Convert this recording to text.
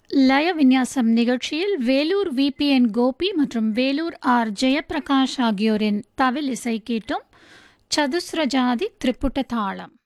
லய விந்யாசம் நிகழ்ச்சியில் வேலூர் விபிஎன் கோபி மற்றும் வேலூர் ஆர் ஜெயப்பிரகாஷ் ஆகியோரின் தவில் இசை கேட்டும். சதுஸ்ர ஜாதி திரிப்புட்ட தாளம்.